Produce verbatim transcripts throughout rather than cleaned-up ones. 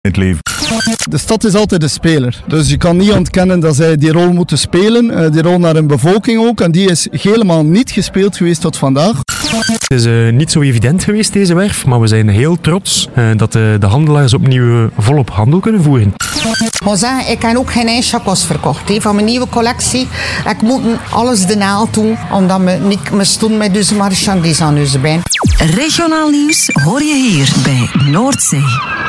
het leven. De stad is altijd de speler. Dus je kan niet ontkennen dat zij die rol moeten spelen. Uh, die rol naar een bevolking ook. En die is helemaal niet gespeeld geweest tot vandaag. Het is uh, niet zo evident geweest deze werf, maar we zijn heel trots uh, dat uh, de handelaars opnieuw uh, volop handel kunnen voeren. Ik moet zeggen, ik heb ook geen één chacos verkocht he, van mijn nieuwe collectie. Ik moet alles de naald doen, omdat we niet meer stonden met deze marchandise aan onze been. Regionaal nieuws hoor je hier bij Noordzee.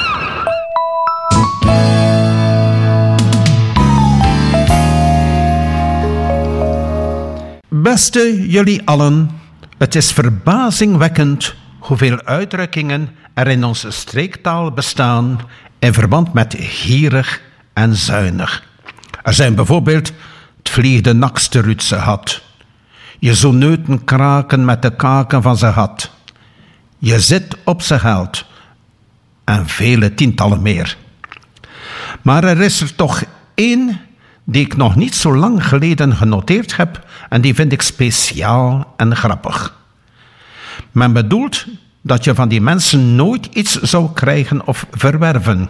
Beste jullie allen, het is verbazingwekkend hoeveel uitdrukkingen er in onze streektaal bestaan in verband met gierig en zuinig. Er zijn bijvoorbeeld het vliegt de nakste Rutse had. Je zo neuten kraken met de kaken van zijn had. Je zit op zijn geld. En vele tientallen meer. Maar er is er toch één die ik nog niet zo lang geleden genoteerd heb en die vind ik speciaal en grappig. Men bedoelt dat je van die mensen nooit iets zou krijgen of verwerven.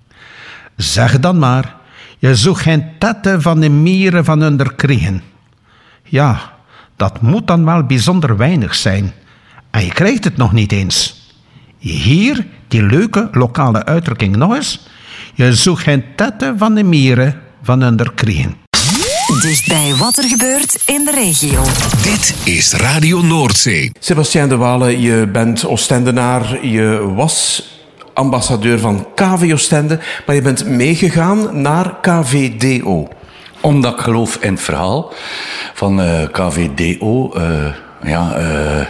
Zeg dan maar, je zou geen tetten van de mieren van hun krijgen. Ja, dat moet dan wel bijzonder weinig zijn. En je krijgt het nog niet eens. Hier, die leuke lokale uitdrukking nog eens. Je zou geen tetten van de mieren van hun krijgen. Dichtbij wat er gebeurt in de regio. Dit is Radio Noordzee. Sébastien de Waele, je bent Oostendenaar. Je was ambassadeur van K V Oostende, maar je bent meegegaan naar K V D O. Omdat ik geloof in het verhaal van uh, K V D O. Uh, ja... Uh,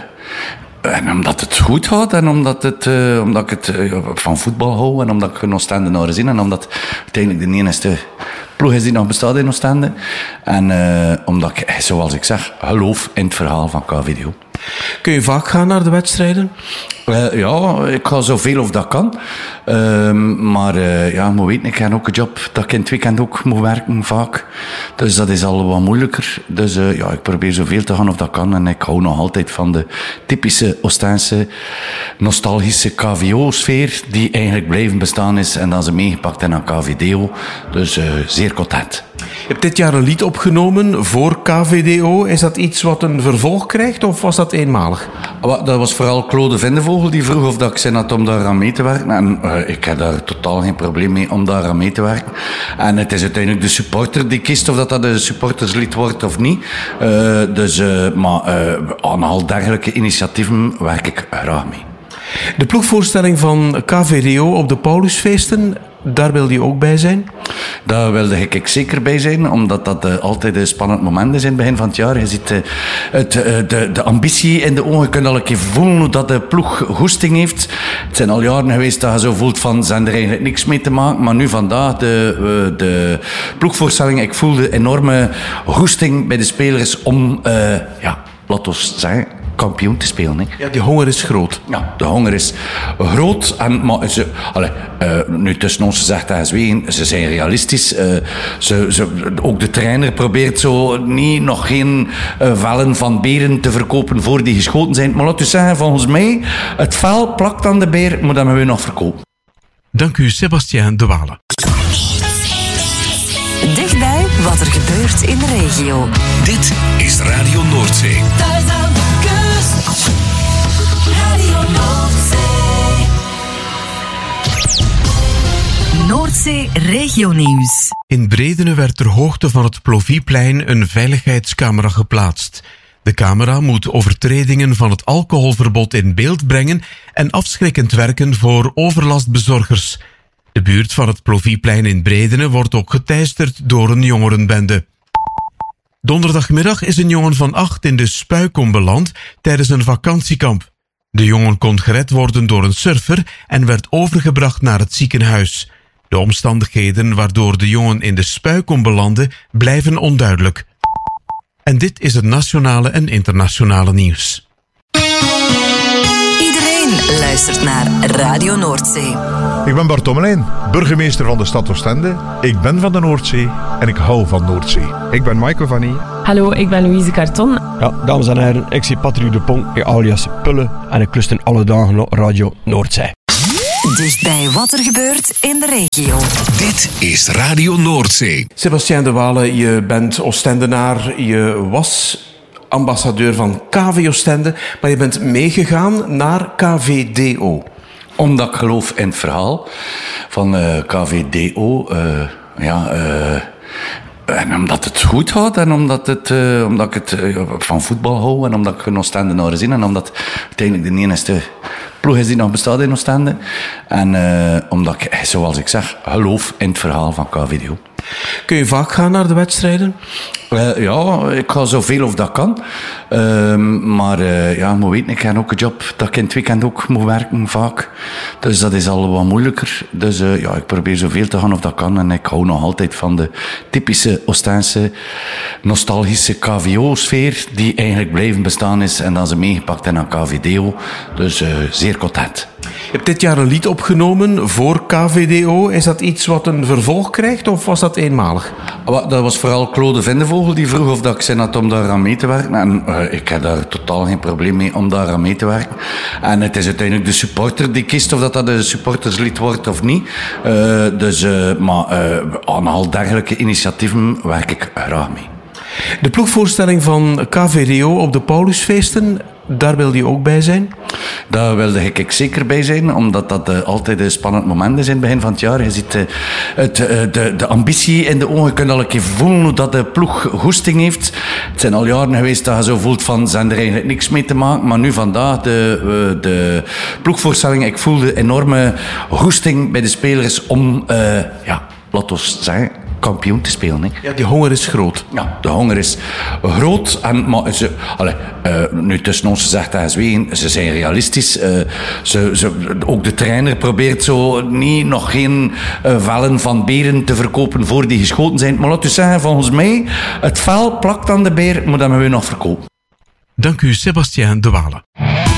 En omdat het goed gaat en omdat, het, uh, omdat ik het uh, van voetbal hou en omdat ik een Oostendenaar zie en omdat het uiteindelijk de enige ploeg is die nog bestaat in Oostende. En uh, omdat ik, zoals ik zeg, geloof in het verhaal van K V D O. Kun je vaak gaan naar de wedstrijden? Uh, ja, ik ga zoveel of dat kan. Uh, maar uh, ja, je moet weten, ik heb ook een job dat ik in het weekend ook moet werken, vaak. Dus dat is al wat moeilijker. Dus uh, ja, ik probeer zoveel te gaan of dat kan. En ik hou nog altijd van de typische Oostense, nostalgische K V O-sfeer, die eigenlijk blijven bestaan is. En dan ze meegepakt en aan K V D O. Dus uh, zeer content. Je hebt dit jaar een lied opgenomen voor K V D O. Is dat iets wat een vervolg krijgt of was dat eenmalig? Dat was vooral Claude Vindevogel die vroeg of dat ik zin had om daar aan mee te werken. En uh, ik heb daar totaal geen probleem mee om daar aan mee te werken. En het is uiteindelijk de supporter die kiest of dat, dat een supporterslied wordt of niet. Uh, dus, uh, maar uh, aan al dergelijke initiatieven werk ik graag mee. De ploegvoorstelling van K V D O op de Paulusfeesten, daar wilde je ook bij zijn? Daar wilde ik zeker bij zijn, omdat dat uh, altijd een spannend moment is in het begin van het jaar. Je ziet uh, het, uh, de, de ambitie in de ogen. Je kunt al een keer voelen hoe dat de ploeg goesting heeft. Het zijn al jaren geweest dat je zo voelt van, zijn er eigenlijk niks mee te maken. Maar nu vandaag, de, uh, de ploegvoorstelling, ik voelde enorme goesting bij de spelers om, uh, ja, laten we zeggen, kampioen te spelen. Hè. Ja, die honger is groot. Ja, de honger is groot. En, maar ze, allez, uh, nu tussen ons gezegd en gezwegen, ze zijn realistisch. Uh, ze, ze, ook de trainer probeert zo niet nog geen uh, vellen van beren te verkopen voor die geschoten zijn. Maar laten we zeggen, volgens mij, het vel plakt aan de beer, maar dat moeten we nog verkopen. Dank u, Sébastien de Waele. Dichtbij wat er gebeurt in de regio. Dit is Radio Noordzee. Radio Noordzee. Noordzee regionieuws. In Bredene werd ter hoogte van het Plovieplein een veiligheidscamera geplaatst. De camera moet overtredingen van het alcoholverbod in beeld brengen en afschrikkend werken voor overlastbezorgers. De buurt van het Plovieplein in Bredene wordt ook geteisterd door een jongerenbende. Donderdagmiddag is een jongen van acht in de Spuikom beland tijdens een vakantiekamp. De jongen kon gered worden door een surfer en werd overgebracht naar het ziekenhuis. De omstandigheden waardoor de jongen in de Spuikom belandde blijven onduidelijk. En dit is het nationale en internationale nieuws. Iedereen luistert naar Radio Noordzee. Ik ben Bart Tommelijn, burgemeester van de stad Oostende. Ik ben van de Noordzee en ik hou van Noordzee. Ik ben Michael van Nie. Hallo, ik ben Louise Carton. Ja, dames en heren, ik zie Patrick de Pong, alias Pulle, en ik lust in alle dagen op Radio Noordzee. Dicht bij wat er gebeurt in de regio. Dit is Radio Noordzee. Sebastien De Wale, je bent Oostendenaar, je was ambassadeur van K V Oostende, maar je bent meegegaan naar K V D O. Omdat ik geloof in het verhaal van uh, K V D O. Uh, ja, uh, en omdat het goed gaat en omdat, het, uh, omdat ik het uh, van voetbal hou en omdat ik een Oostendenaar ben en omdat het uiteindelijk de enige ploeg is die nog bestaat in Oostende. En uh, omdat ik, zoals ik zeg, geloof in het verhaal van K V D O. Kun je vaak gaan naar de wedstrijden? Uh, ja, ik ga zoveel of dat kan. Uh, maar uh, ja, moet weten, ik heb ook een job dat ik in het weekend ook moet werken, vaak. Dus dat is al wat moeilijker. Dus uh, ja, ik probeer zoveel te gaan of dat kan. En ik hou nog altijd van de typische Oostense, nostalgische K V O-sfeer, die eigenlijk blijven bestaan is. En dan ze meegepakt en aan K V D O. Dus uh, zeer content. Je hebt dit jaar een lied opgenomen voor K V D O. Is dat iets wat een vervolg krijgt of was dat eenmalig? Dat was vooral Claude Vindevogel die vroeg of dat ik zin had om daar aan mee te werken. En uh, ik heb daar totaal geen probleem mee om daar aan mee te werken. En het is uiteindelijk de supporter die kiest of dat, dat een supporterslied wordt of niet. Uh, dus, uh, maar uh, aan al dergelijke initiatieven werk ik graag mee. De ploegvoorstelling van K V D O op de Paulusfeesten, daar wilde je ook bij zijn? Daar wilde ik zeker bij zijn, omdat dat uh, altijd een spannend moment is in het begin van het jaar. Je ziet uh, het, uh, de, de ambitie in de ogen. Je kunt al een keer voelen hoe dat de ploeg goesting heeft. Het zijn al jaren geweest dat je zo voelt van, ze hebben er eigenlijk niks mee te maken. Maar nu vandaag, de, uh, de ploegvoorstelling, ik voelde enorme goesting bij de spelers om, uh, ja, laten we zeggen, kampioen te spelen. Hè. Ja, die honger is groot. Ja, de honger is groot. En, maar ze, allez, uh, nu tussen ons gezegd en gezwegen, ze zijn realistisch. Uh, ze, ze, ook de trainer probeert zo niet nog geen uh, vellen van beren te verkopen voor die geschoten zijn. Maar laten we zeggen, volgens mij, het vel plakt aan de beer, maar dat moeten we nog verkopen. Dank u, Sebastien De Wale.